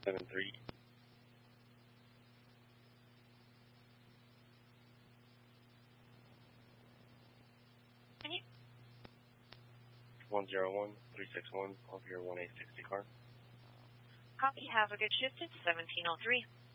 173. Continue. 101-361 off your 1860 car. Copy. Have a good shift. It's 1703.